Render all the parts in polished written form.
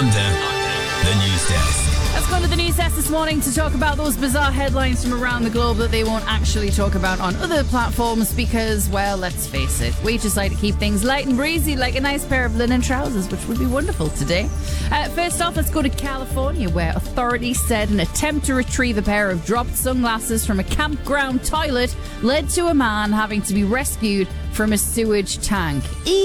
the news desk. Let's go to the news desk this morning to talk about those bizarre headlines from around the globe that they won't actually talk about on other platforms because, well, let's face it, we just like to keep things light and breezy like a nice pair of linen trousers, which would be wonderful today. First off, let's go to California, where authorities said an attempt to retrieve a pair of dropped sunglasses from a campground toilet led to a man having to be rescued from a sewage tank.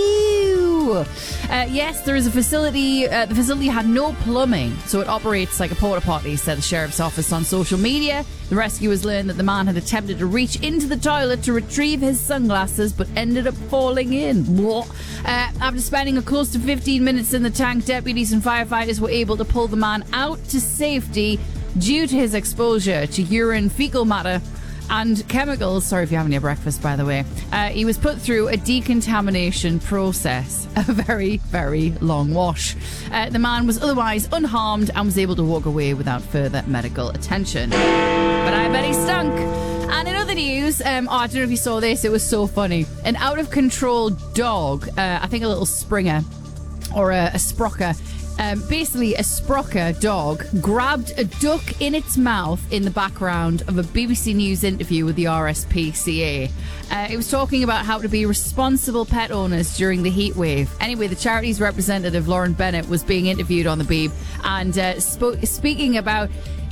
Ew! Yes, there is a facility. The facility had no plumbing, so it operates like a porta potty, said the sheriff's office on social media. The rescuers learned that the man had attempted to reach into the toilet to retrieve his sunglasses, but ended up falling in. After spending a close to 15 minutes in the tank, deputies and firefighters were able to pull the man out to safety due to his exposure to urine, fecal matter, and chemicals. Sorry if you're having your breakfast, by the way. He was put through a decontamination process, a very, very long wash. The man was otherwise unharmed and was able to walk away without further medical attention. But I bet he stunk. And in other news, I don't know if you saw this, it was so funny. An out-of-control dog, I think a little Springer or a Sprocker, basically a Sprocker dog grabbed a duck in its mouth in the background of a BBC News interview with the RSPCA. It was talking about how to be responsible pet owners during the heat wave. Anyway, the charity's representative, Lauren Bennett, was being interviewed on the Beeb and speaking about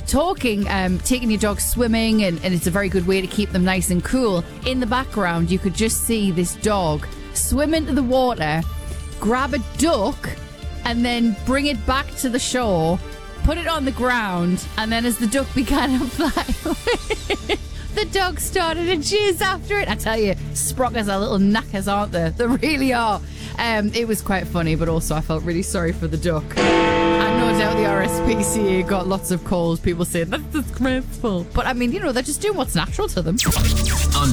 taking your dog swimming, and it's a very good way to keep them nice and cool. In the background, you could just see this dog swim into the water, grab a duck, and then bring it back to the shore, put it on the ground, and then as the duck began to fly away, the dog started to jizz after it. I tell you, Sprockers are little knackers, aren't they? They really are. It was quite funny, but also I felt really sorry for the duck. And no doubt the RSPCA got lots of calls, people saying, that's disgraceful. But I mean, they're just doing what's natural to them.